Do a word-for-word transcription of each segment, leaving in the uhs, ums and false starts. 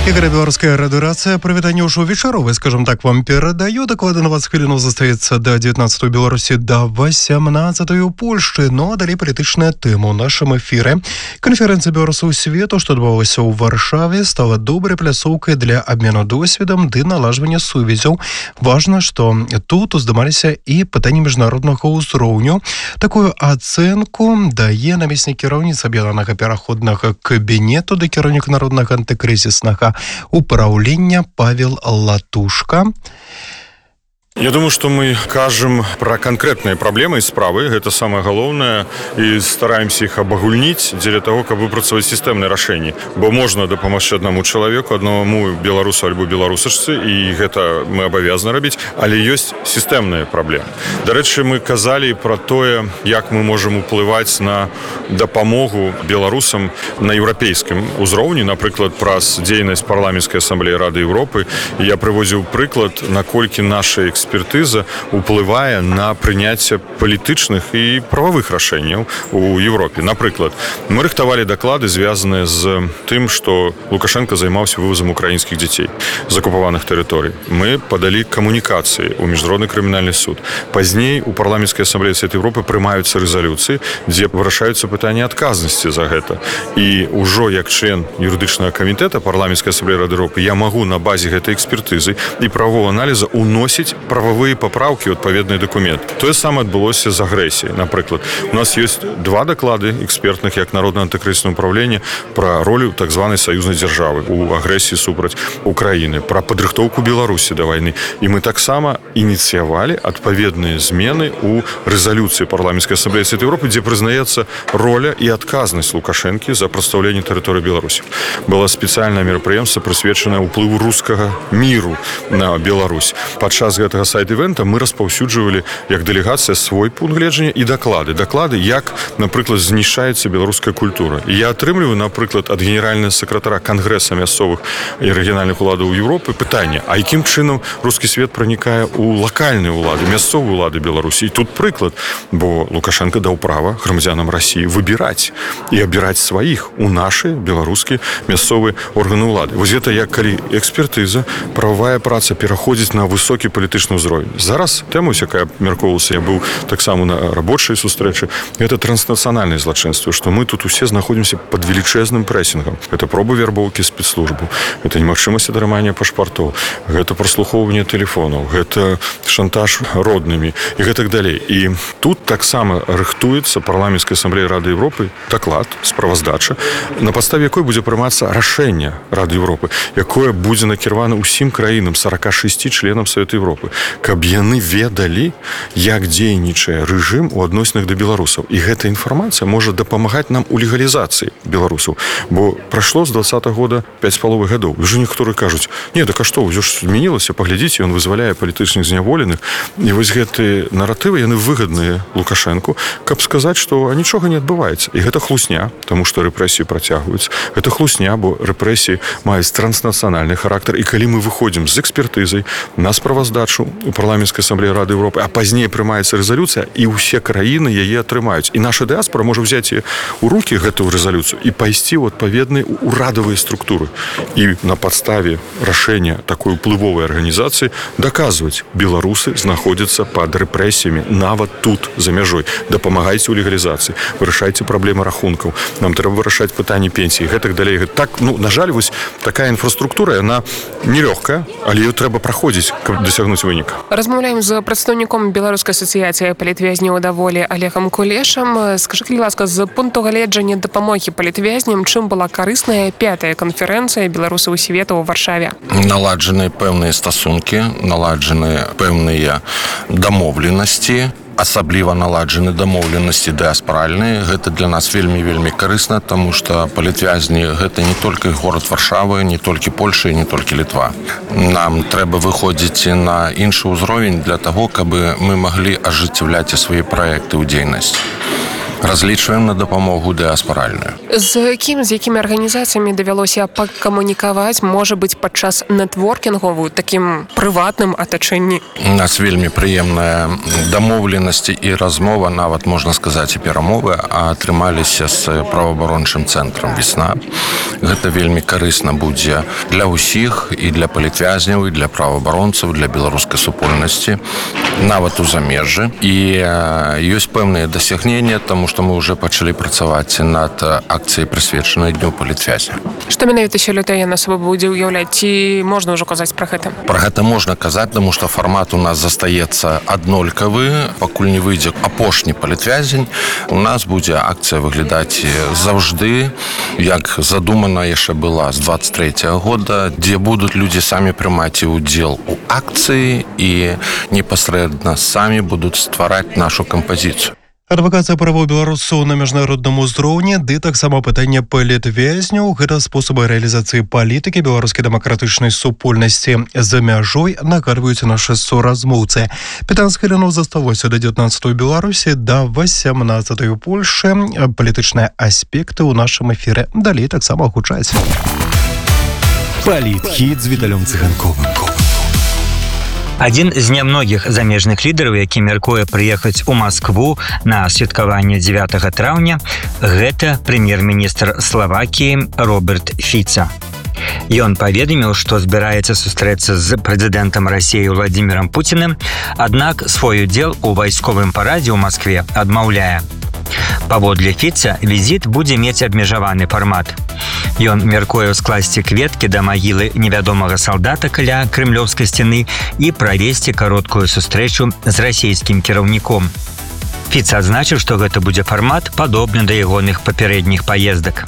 Игорь, белорусская радиорация. Проведение уже вечеровой, скажем так, вам передаю. Докладно двадцать хвилин застаецца до девятнадцатой у Беларусі, до восемнадцатой у Польши. Ну, а далее политичная тема у нашем эфире. Конференция белорусов свету, что отбылась у Варшаве, стала доброй пляцоўкай для обмена досведом ды налаживания сувязяў. Важно, что тут уздымались и пытания международного узроўню. Такую оценку дае намеснік кіраўніцы аб'яднанага пераходнага кабінету да кіраўніка народнага антыкрызіснага управления Павел Латушка. Я думаю, что мы кажем про конкретные проблемы и справы, это самое главное, и стараемся их обагульнить для того, как выпрацаваць системные решения. Бо можно дапамагчы одному человеку, одному белорусу альбо беларусачцы, и это мы обязаны рабіць, але ёсць системные проблемы. Дарэчы, мы казали про тое, як мы можем уплываць на дапамогу беларусам на европейском узроўні, напрыклад, праз дзейнасць парламенцкай ассамблеі Рады Европы. Я прыводзіў прыклад, наколькі наша экспертыза уплывае на прыняцце палітычных і прававых рашэнняў у Европе. Напрыклад, мы рыхтавалі даклады, звязаныя з тым, што Лукашенко займаўся вывозам украінскіх дзяцей з акупаваных тэрыторый. Мы падалі камунікацыі ў міжнародны крымінальны суд. Пазней у парламенцкай ассамблеі Свету Европы прымаюцца рэзалюцыі, дзе вырашаюцца пытанні адказнасці за гэта. І ўжо як член юрыдычнага камітэта парламенцкай ассамблеі Рады Европы я магу на базе гэтай экспертызы і правового аналіза уносіць правовые поправки в адпаведный документ. Тое самае адбылося з агрэсіяй. Напрыклад, у нас есть два доклады экспертных, як Народное антыкрызіснае управление, про роль так званой союзной державы у агрэсіі супраць Украины, про падрыхтоўку Беларусі до войны. И мы таксама инициировали адпаведные змены у резолюции парламентской ассамблеи Свету Европы, где признается роля и отказность Лукашенко за представление территории Беларуси. Было специальное мероприятие, присвеченное уплыву русского миру на Беларусь. Падчас гэтага сайт-івента мы распаўсюджвалі як дэлегацыя свой пункт гледжання і даклады. Даклады, як, напрыклад, знішчаецца беларуская культура. І я атрымліваю, напрыклад, ад генеральнага сакратара Кангрэса мясцовых і рэгіянальных уладаў Европы пытанне, а якім чынам рускі свет пранікае ў лакальныя ўлады, мясцовыя ўлады Беларусі. І тут прыклад, бо Лукашенко даў права грамадзянам Расіі выбіраць і абіраць сваіх у нашы беларускія мясцовыя органы ўлады. Вось гэта як калі экспертыза, прававая праца пераходзіць на высокі палітычны ўзровень. Зараз тэма, якая абмяркоўвалася, я быў таксама на рабочай сустрэчы, гэта транснацыянальнае злачынства, што мы тут усе знаходзімся пад велічэзным прэсінгам. Гэта проба вербоўкі спецслужбаў, гэта немагчымасць атрымання пашпартоў, гэта праслухоўванне тэлефонаў, гэта шантаж роднымі і гэтак далей. І тут таксама рыхтуецца парламенцкай ассамблеі Рады Европы даклад, справаздача, на падставе якой будзе прымацца рашэнне Рады Европы, якое будзе накіравана ўсім краінам, сорока шести членам Свету Европы, каб яны ведалі, як дзейнічае рэжым у адносінах да беларусаў. І гэта інфармацыя можа дапамагаць нам у легалізацыі беларусаў. Бо прайшло з двадцатага года пяць з паловай гадоў. Уже некаторыя кажуць, не, так а што, ўсё ж змянілася, паглядзіце, ён вызваляе палітычных зняволеных. І вось гэтыя наратывы, яны выгадныя Лукашенку, каб сказаць, што нічога не адбываецца. І гэта хлусня, таму што рэпрэсіі працягваюцца. Гэта хлусня, бо рэпрэсіі маюць транснацыянальны характар. І калі мы выходзім з экспертызай на справаздачу у парламенцкай ассамблеі Рады Европы, а пазней прымаецца рэзалюцыя, і ўсе краіны яе атрымаюць. І наша дыаспора можа взяць у рукі гэтую рэзалюцыю і пайсці ў адпаведныя урадавыя структуры. І на падставе рашэння такой уплывовай арганізацыі даказваць, беларусы знаходзяцца пад рэпрэсіямі нават тут, за мяжой. Дапамагайце ў легалізацыі, вырашайце праблемы рахункаў, нам трэба вырашаць пытанні пенсіі, гэтак далей. Так, ну, на жаль, вось такая інфраструктура, яна нелёгкая, але ее трэба праходзіць, каб дасягнуць вынік. Размаўляем з прадстаўніком беларускай асацыяцыі палітвязняў даволі Олегам Кулешам. Скажы, калі ласка, з пункту гледжання дапамогі палітвязням, чым была карысная пятая канферэнцыя беларусаў свету ў Варшаве? Наладжаны пэўныя стасункі, наладжаны пэўныя дамоўленасці, асабліва наладжаны дамоўленасці дыаспаральныя. Гэта для нас вельмі-вельмі карысна, таму што палітвязні гэта не толькі горад Варшавы, не толькі Польша і не толькі Літва. Нам трэба выходзіць на іншы ўзровень для таго, каб мы маглі ажыццяўляць свае праекты ў дзейнасць. Разлічваем на дапамогу дыаспаральную. З кім, з якімі арганізацыямі давялося пакамунікаваць, можа быць, падчас нетворкінгу ў такім прыватным атачэнні? У нас вельмі прыемная дамоўленасці і размова, нават можна сказаць і перамовы, атрымаліся з праваабарончым цэнтрам «Весна». Гэта вельмі карысна будзе для ўсіх, і для палітвязняў, і для праваабаронцаў, для беларускай супольнасці, нават у замежжы. І ёсць пэўныя дасягнення, таму што мы ўжо пачалі працаваць над акцыяй, прысвечанай дню палітвязня. Што менавіта сёлета яна сабой будзе ўяўляць? Ці можна ўжо казаць пра гэта? Пра гэта можна казаць, таму што фармат у нас застаецца аднолькавы. Пакуль не выйдзе апошні палітвязень, у нас будзе акцыя выглядаць заўжды, як задумана яшчэ была з двадцать третьего года, дзе будуць людзі самі прымаць удзел у акцыі і непасрэдна самі будуць ствараць нашу кампазіцыю. Адвакацыя правоў беларусаў на міжнародным узроўні, ды таксама пытанне палітвязняў – гэта спосабы рэалізацыі палітыкі беларускай дэмакратычнай супольнасці за мяжой, нагадваюць нашы суразмоўцы. пятнадцать хвілінаў засталося да дзевятнаццатай Беларусі, да васямнаццатай у Польшы. Палітычныя аспекты ў нашым эфіры далей таксама гучаць. Палітхіт з Віталём Цыганковым. Адзін з нямногіх замежных лідараў, які мяркуе прыехаць у Маскву на святкаванне дзевятага траўня, гэта прэм'ер-міністр Славакіі Роберт Фіца. Ён паведаміў, што збіраецца сустрэцца з прэзідэнтам Расіі Владзімірам Пуціным, аднак свой удзел у вайсковым парадзе ў Маскве адмаўляе. Паводле Фіца, візіт будзе мець абмежаваны фармат. Ён мяркуе скласці кветкі да магілы невядомага салдата каля крэмлёўскай сцяны і правесці кароткую сустрэчу з расійскім кіраўніком. Фіц адзначыў, што гэта будзе фармат, падобны да ягоных папярэдніх паездак.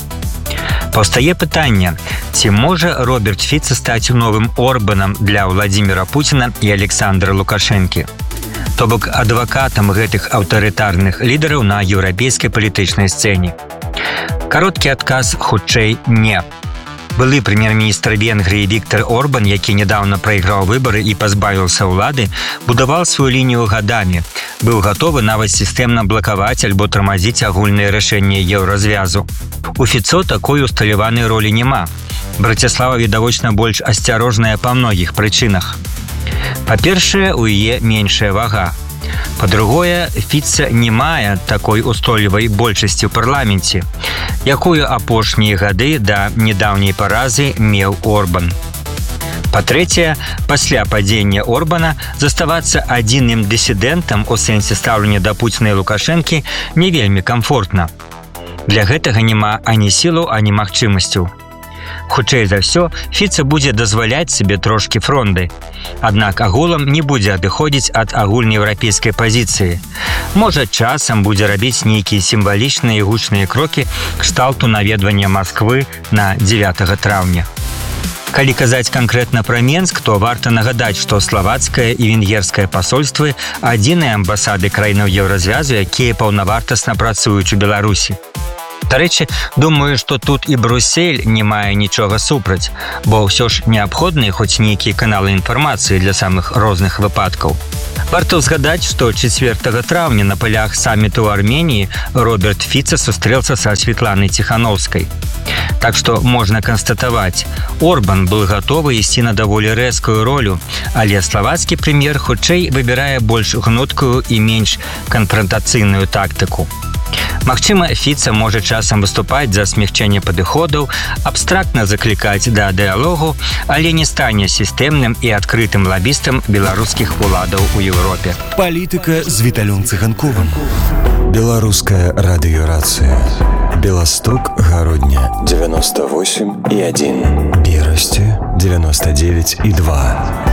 Паўстае пытанне, ці можа Роберт Фіца стаць новым Орбанам для Владзіміра Пуціна і Александра Лукашэнкі? То бок адвакатам гэтых аўтарытарных лідараў на еўрапейскай палітычнай сцэне. Кароткі адказ хутчэй не. Былы прэм'ер-міністр Венгрыі Віктор Орбан, які нядаўна прайграў выбары і пазбавіўся ўлады, будаваў сваю лінію гадамі, быў гатовы нават сістэмна блакаваць альбо тармазіць агульныя рашэнні еўразвязу. У Фіцо такой усталяванай ролі няма. Браціслава, відавочна, больш асцярожная па многіх прычынах. Па-першае, у яе меншая вага. Па-другое, Фіца не мае такой устойлівай большасці ў парламенце, якую апошнія гады да недаўняй паразы меў Орбан. Па-трэцяе, пасля падзення Орбана заставацца адзіным дысідэнтам у сэнсе стаўлення да Пуціна і Лукашэнкі не вельмі камфортна. Для гэтага няма ані сілаў, ані магчымасцяў. Хутчэй за ўсё, Фіца будзе дазваляць сабе трошкі фронды. Аднак агулам не будзе адыходзіць ад агульнаеўрапейскай пазіцыі. Можа, часам будзе рабіць нейкія сімвалічныя і гучныя крокі кшталту наведвання Масквы на дзевятага траўня. Калі казаць канкрэтна пра Менск, то варта нагадаць, што славацкае і венгерскае пасольствы адзіныя амбасады краінаў еўразвязу, якія паўнавартасна працуюць у Беларусі. Дарэчы, думаю, што тут і Брюссель не мае нічога супраць, бо ўсё ж неабходныя хоць нейкія каналы інфармацыі для самых розных выпадкаў. Варта ўзгадаць, што чацвёртага траўня на палях саміту ў Арменіі Роберт Фіца сустрэўся са Святланай Ціхановскай. Так што можна канстатаваць, Орбан быў гатовы ісці на даволі рэзкую ролю, але славацкі прэм'ер хутчэй выбірае больш гнуткую і менш канфрантацыйную тактыку. Магчыма, Фіца можа часам выступаць за смягчэнне падыходаў, абстрактна заклікаць да дыялогу, але не стане сістэмным і адкрытым лабістам беларускіх уладаў у Еўропе. Палітыка з Віталём Цыганковым. Беларуская радыёрацыя. Беласток, Гародня, девяносто восемь и один. Берасці, девяносто девять и два.